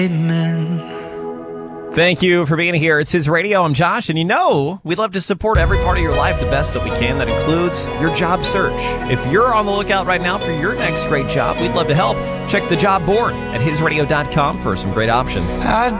Thank you for being here. It's His Radio. I'm Josh, and we'd love to support every part of your life the best that we can. That includes your job search. If you're on the lookout right now for your next great job, we'd love to help. Check the job board at hisradio.com for some great options. I